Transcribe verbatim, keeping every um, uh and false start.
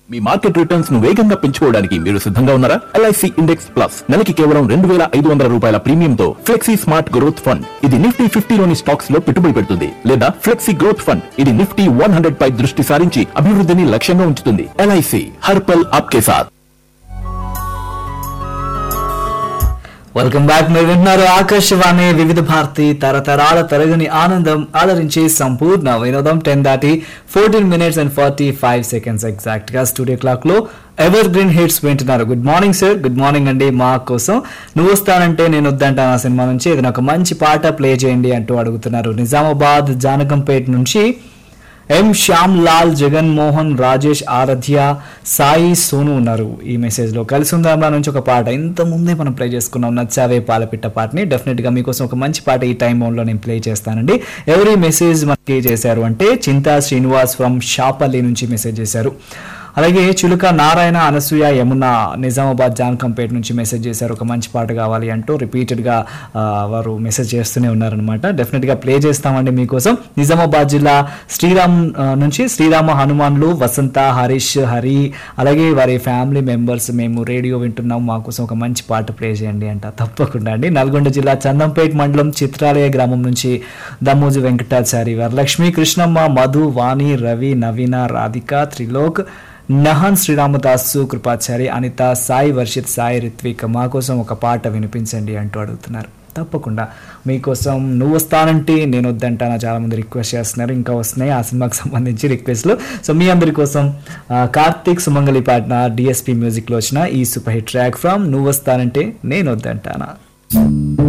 మీ market returns ను వేగంగా పెంచుకోవడానికి మీరు సిద్ధంగా ఉన్నారా? ఎల్ఐసి ఇండెక్స్ ప్లస్ నెలకి కేవలం రెండు వేల ఐదు వందల రూపాయల ప్రీమియంతో ఫ్లెక్సీ స్మార్ట్ గ్రోత్ ఫండ్. ఇది నిఫ్టీ ఫిఫ్టీలోని స్టాక్స్ లో పెట్టుబడి పెడుతుంది. లేదా ఫ్లెక్సీ గ్రోత్ ఫండ్, ఇది నిఫ్టీ వన్ హండ్రెడ్ పై దృష్టి సారించి అభివృద్ధిని లక్ష్యంగా ఉంచుతుంది. ఎల్ఐసి హర్ పల్ ఆప్కే సాథ్. Welcome back. మీరు వింటున్నారు ఆకాశవాణి వివిధ భారతి తరతరాల తరగని ఆనందం అలరించి సంపూర్ణ వినోదం. టెన్ దాటి fourteen minutes and forty five seconds exact గా స్టూడియో క్లాక్ లో ఎవర్ గ్రీన్ హిట్స్ వింటున్నారు. Good morning sir. Good morning అండి. మా కోసం నువ్వు వస్తానంటే నేను వద్దంటాను ఆ సినిమా నుంచి ఏదైనా ఒక మంచి పాట ప్లే చేయండి అంటూ అడుగుతున్నారు. నిజామాబాద్ జానకంపేట నుంచి ఎం శ్యామ్ లాల్, జగన్ మోహన్, రాజేష్, ఆరాధ్య, సాయి, సోను ఉన్నారు ఈ మెసేజ్ లో. కలిసి ఉందాంలా నుంచి ఒక పాట ఇంత ముందే మనం ప్లే చేసుకున్నాం, నచ్చావే పాలపిట్ట పాటని. డెఫినెట్ గా మీకోసం ఒక మంచి పాట ఈ టైం లో నేను ప్లే చేస్తానండి. ఎవరి మెసేజ్ మనకి చేశారు అంటే చింతా శ్రీనివాస్ ఫ్రమ్ షాపల్లి నుంచి మెసేజ్ చేశారు. అలాగే చిలుక నారాయణ, అనసూయ, యమున నిజామాబాద్ జానకంపేట నుంచి మెసేజ్ చేశారు ఒక మంచి పాట కావాలి అంటూ. రిపీటెడ్గా వారు మెసేజ్ చేస్తూనే ఉన్నారనమాట. డెఫినెట్గా ప్లే చేస్తామండి మీకోసం. నిజామాబాద్ జిల్లా శ్రీరామ్ నుంచి శ్రీరామ హనుమాన్లు, వసంత, హరీష్, హరి అలాగే వారి ఫ్యామిలీ మెంబర్స్ మేము రేడియో వింటున్నాం, మా కోసం ఒక మంచి పాట ప్లే చేయండి అంట. తప్పకుండా అండి. నల్గొండ జిల్లా చందంపేట మండలం చిత్రాలయ గ్రామం నుంచి దమ్మోజు వెంకటాచారి, వరలక్ష్మి, కృష్ణమ్మ, మధు, వాణి, రవి, నవీన, రాధిక, త్రిలోక్, నహన్, శ్రీరామదాసు, కృపాచారి, అనిత, సాయి వర్షిత్, సాయి రిత్విక్ మా కోసం ఒక పాట వినిపించండి అంటూ అడుగుతున్నారు. తప్పకుండా మీకోసం నువ్వు వస్తానంటే నేను వద్దంటానా చాలా మంది రిక్వెస్ట్ చేస్తున్నారు. ఇంకా వస్తున్నాయి ఆ సినిమాకి సంబంధించి రిక్వెస్ట్లు. సో మీ అందరి కోసం కార్తీక్ సుమంగళి పాడిన డిఎస్పి మ్యూజిక్లో వచ్చిన ఈ సూపర్ హిట్ ట్రాక్ ఫ్రమ్ నువ్వు వస్తానంటే నేను వద్దంటానా.